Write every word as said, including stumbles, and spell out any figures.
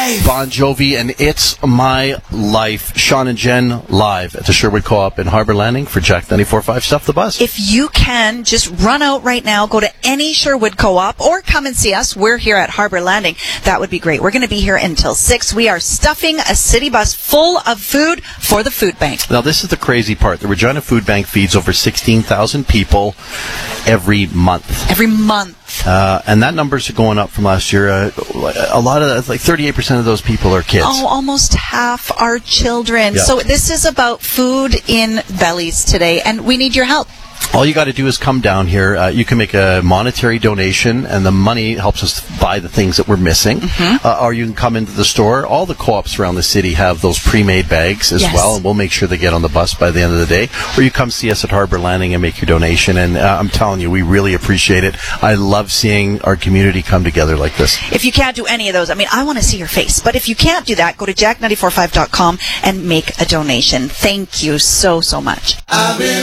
life. Bon Jovi and It's My Life. Sean and Jen live at the Sherwood Co-op in Harbor Landing for Jack ninety-four point five Stuff the Bus. If you can, just run out right now, go to any Sherwood Co-op, or come and see us. We're here at Harbor Landing. That would be great. We're going to be here until six. We are stuffing a city bus full of food for the food bank. Now, this is the crazy part. The Regina Food Bank feeds over sixteen thousand people every month. Every month. Uh, and that numbers are going up from last year. Uh, a lot of, like thirty-eight percent of those people are kids. Oh, almost half are children. Yeah. So this is about food in bellies today, and we need your help. All you got to do is come down here. Uh, you can make a monetary donation, and the money helps us buy the things that we're missing. Mm-hmm. Uh, or you can come into the store. All the co-ops around the city have those pre-made bags as yes. well, and we'll make sure they get on the bus by the end of the day. Or you come see us at Harbor Landing and make your donation. And uh, I'm telling you, we really appreciate it. I love seeing our community come together like this. If you can't do any of those, I mean, I want to see your face. But if you can't do that, go to jack ninety-four point five dot com and make a donation. Thank you so, so much.